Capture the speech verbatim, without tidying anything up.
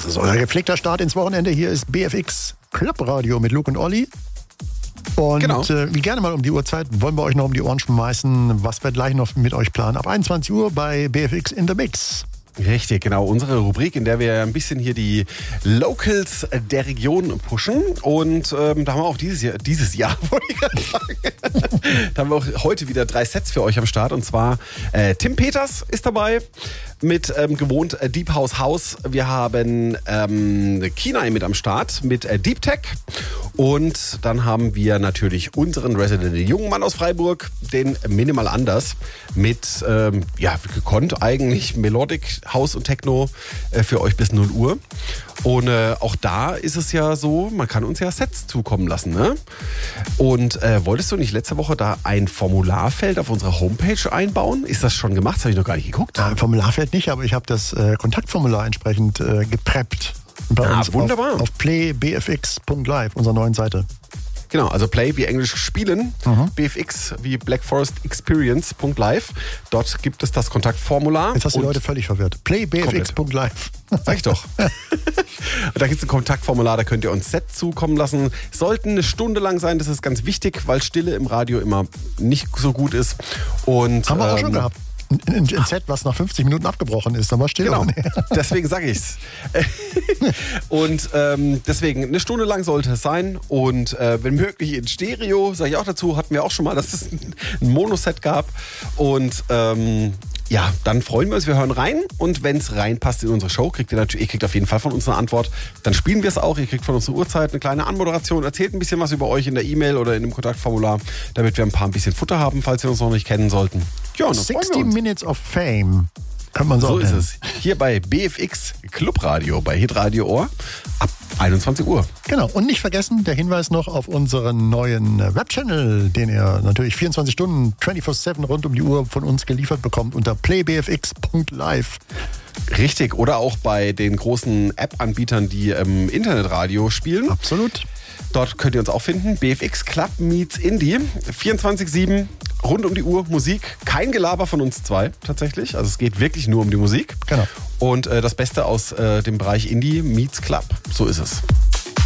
ist euer gepflegter Start ins Wochenende. Hier ist B F X Clubradio mit Luke und Olli. Und genau. äh, wie gerne mal um die Uhrzeit wollen wir euch noch um die Ohren schmeißen, was wir gleich noch mit euch planen. Ab einundzwanzig Uhr bei B F X in the Mix. Richtig, genau. Unsere Rubrik, in der wir ein bisschen hier die Locals der Region pushen. Und ähm, da haben wir auch dieses Jahr, dieses Jahr, wollte ich gerade sagen, da haben wir auch heute wieder drei Sets für euch am Start. Und zwar äh, Tim Peters ist dabei mit ähm, gewohnt äh, Deep House House. Wir haben ähm, Kinai mit am Start mit äh, Deep Tech. Und dann haben wir natürlich unseren Resident jungen Mann aus Freiburg, den Minimal Anders, mit, ähm, ja, gekonnt eigentlich Melodic House und Techno äh, für euch bis null Uhr. Und äh, auch da ist es ja so, man kann uns ja Sets zukommen lassen, ne? Und äh, wolltest du nicht letzte Woche da ein Formularfeld auf unserer Homepage einbauen? Ist das schon gemacht? Das habe ich noch gar nicht geguckt. Ja, Formularfeld nicht, aber ich habe das äh, Kontaktformular entsprechend äh, gepreppt. Bei ah, uns wunderbar. Auf, auf play b f x punkt live, unserer neuen Seite. Genau, also Play wie Englisch spielen, mhm. B F X wie Black Forest Experience Punkt live. Dort gibt es das Kontaktformular. Jetzt hast du die Leute völlig verwirrt. play b f x punkt live. Sag ich doch. Da gibt es ein Kontaktformular, da könnt ihr uns Set zukommen lassen. Sollten eine Stunde lang sein, das ist ganz wichtig, weil Stille im Radio immer nicht so gut ist. Und, haben wir auch ähm, schon gehabt. Ein, ein Set, was nach fünfzig Minuten abgebrochen ist, dann war still. Genau, deswegen sage ich's. Und ähm, deswegen, eine Stunde lang sollte es sein. Und äh, wenn möglich in Stereo, sage ich auch dazu, hatten wir auch schon mal, dass es ein, ein Monoset gab. Und ähm, ja, dann freuen wir uns, wir hören rein. Und wenn es reinpasst in unsere Show, kriegt ihr natürlich, ihr kriegt auf jeden Fall von uns eine Antwort. Dann spielen wir es auch. Ihr kriegt von uns eine Uhrzeit, eine kleine Anmoderation, erzählt ein bisschen was über euch in der E-Mail oder in dem Kontaktformular, damit wir ein paar ein bisschen Futter haben, falls wir uns noch nicht kennen sollten. Ja, und dann freuen wir uns. Minutes of Fame. Kann man so So ist es. Hier bei B F X Clubradio, bei Hitradio Ohr, ab einundzwanzig Uhr. Genau. Und nicht vergessen, der Hinweis noch auf unseren neuen Webchannel, den ihr natürlich vierundzwanzig Stunden, vierundzwanzig sieben rund um die Uhr von uns geliefert bekommt unter play b f x punkt live. Richtig. Oder auch bei den großen App-Anbietern, die im Internetradio spielen. Absolut. Dort könnt ihr uns auch finden. B F X Club meets Indie. vierundzwanzig sieben, rund um die Uhr Musik. Kein Gelaber von uns zwei tatsächlich. Also es geht wirklich nur um die Musik. Genau. Und äh, das Beste aus äh, dem Bereich Indie meets Club. So ist es.